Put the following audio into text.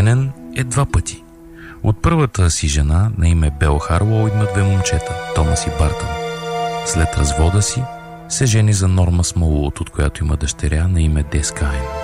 Женен е 2 пъти. От първата си жена на име Бел Харлоу има 2 момчета, Томас и Бартън. След развода си се жени за Норма Смолуот, от която има дъщеря на име Дес Каин.